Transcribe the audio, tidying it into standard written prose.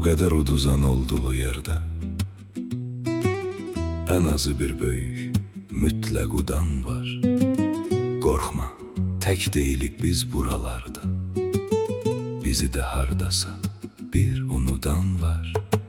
Bu qədər uduzan olduğu yerdə ən azı bir böyük mütləq udan var. Qorxma, tək deyilik biz buralarda. Bizi də hardasa bir unudan var.